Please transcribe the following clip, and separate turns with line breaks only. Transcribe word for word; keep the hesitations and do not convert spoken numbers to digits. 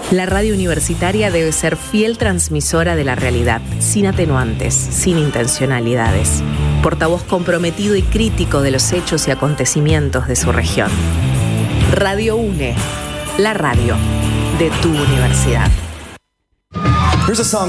La radio universitaria debe ser fiel transmisora de la realidad, sin atenuantes, sin intencionalidades. Portavoz comprometido y crítico de los hechos y acontecimientos de su región. Radio UNE, la radio de tu universidad.
Here's a song